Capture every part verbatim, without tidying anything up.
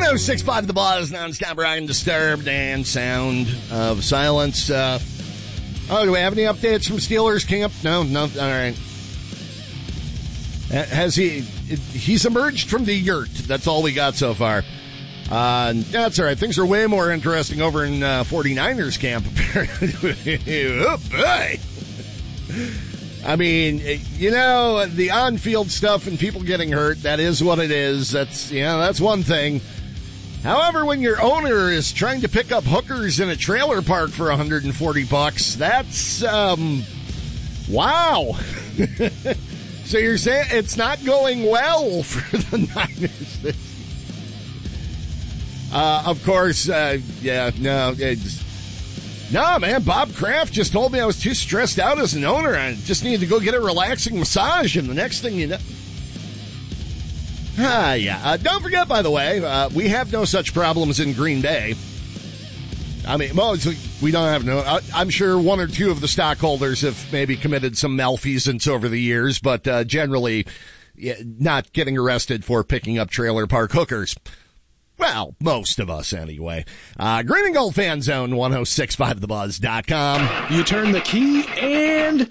oh six point five The Buzz, non-stop rock and Disturbed, and Sound of Silence. Uh, oh, do we have any updates from Steelers camp? No, no. All right. Has he? He's emerged from the yurt. That's all we got so far. Uh, that's all right. Things are way more interesting over in uh, 49ers camp, apparently. Oh, boy. I mean, you know, the on-field stuff and people getting hurt, that is what it is. That's, you know, that's one thing. However, when your owner is trying to pick up hookers in a trailer park for one hundred forty bucks, that's, um, wow. So you're saying it's not going well for the Niners this Uh, of course, uh, yeah, no, it's, no, man, Bob Kraft just told me I was too stressed out as an owner. I just needed to go get a relaxing massage, and the next thing you know... Ah, yeah. Uh, don't forget, by the way, uh, we have no such problems in Green Bay. I mean, well, it's, we don't have no... I, I'm sure one or two of the stockholders have maybe committed some malfeasance over the years, but uh, generally yeah, not getting arrested for picking up trailer park hookers. Well, most of us, anyway. Uh, Green and Gold Fan Zone, ten sixty-five the buzz dot com. You turn the key and...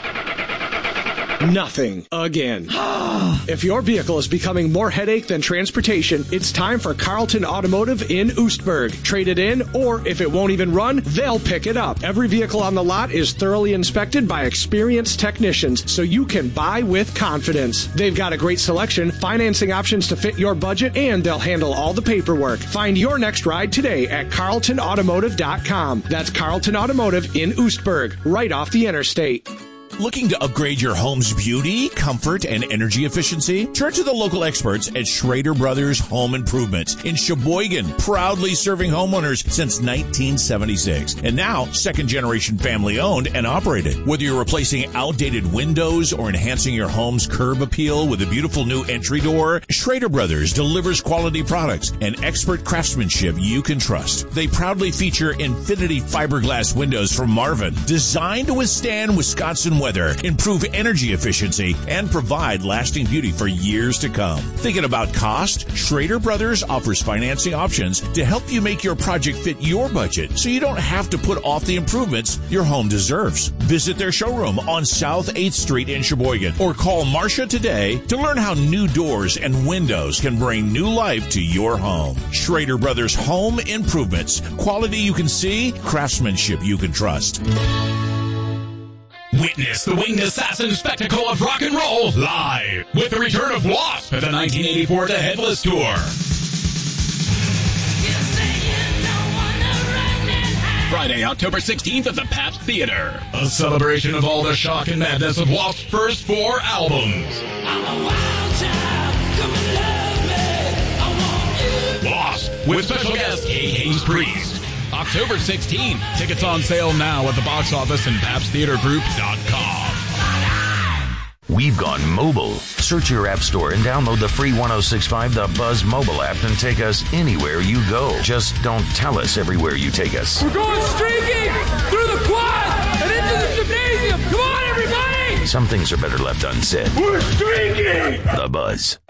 nothing again. If your vehicle is becoming more headache than transportation, it's time for Carlton Automotive in Oostburg. Trade it in, or if it won't even run, they'll pick it up. Every vehicle on the lot is thoroughly inspected by experienced technicians, so you can buy with confidence. They've got a great selection, financing options to fit your budget, and they'll handle all the paperwork. Find your next ride today at carlton automotive dot com. That's Carlton Automotive in Oostburg, right off the interstate. Looking to upgrade your home's beauty, comfort, and energy efficiency? Turn to the local experts at Schrader Brothers Home Improvement in Sheboygan, proudly serving homeowners since nineteen seventy-six. And now, second-generation family-owned and operated. Whether you're replacing outdated windows or enhancing your home's curb appeal with a beautiful new entry door, Schrader Brothers delivers quality products and expert craftsmanship you can trust. They proudly feature Infinity fiberglass windows from Marvin, designed to withstand Wisconsin weather, improve energy efficiency, and provide lasting beauty for years to come. Thinking about cost? Schrader Brothers offers financing options to help you make your project fit your budget so you don't have to put off the improvements your home deserves. Visit their showroom on South eighth Street in Sheboygan or call Marcia today to learn how new doors and windows can bring new life to your home. Schrader Brothers Home Improvements. Quality you can see, craftsmanship you can trust. Witness the winged assassin spectacle of rock and roll live with the return of Wasp at the nineteen eighty-four The Headless Tour. Friday, October sixteenth at the Pabst Theater. A celebration of all the shock and madness of Wasp's first four albums. Wasp with special guest Kay Hayes Priest. October sixteenth. Tickets on sale now at the box office and pabst theater group dot com. We've gone mobile. Search your app store and download the free ten sixty-five The Buzz mobile app and take us anywhere you go. Just don't tell us everywhere you take us. We're going streaking through the quad and into the gymnasium. Come on, everybody! Some things are better left unsaid. We're streaking! The Buzz.